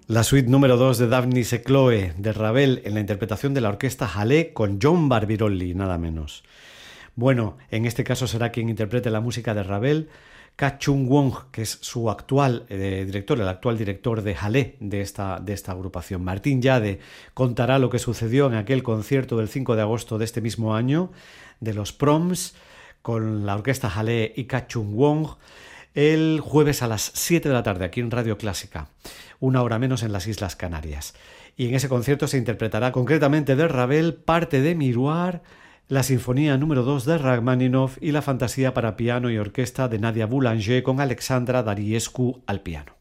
La suite número 2 de Daphnis e Chloe de Ravel en la interpretación de la orquesta Halle con John Barbirolli, nada menos. Bueno, en este caso será quien interprete la música de Ravel, Ka Chung-won, que es su actual director, el actual director de Halle de esta agrupación. Martín Yade contará lo que sucedió en aquel concierto del 5 de agosto de este mismo año, de los Proms, con la orquesta Halle y Ka Chung-won, el jueves a las 7 de la tarde aquí en Radio Clásica, una hora menos en las Islas Canarias. Y en ese concierto se interpretará concretamente de Ravel parte de Miroir, la Sinfonía número 2 de Rachmaninoff y la Fantasía para piano y orquesta de Nadia Boulanger con Alexandra Dariescu al piano.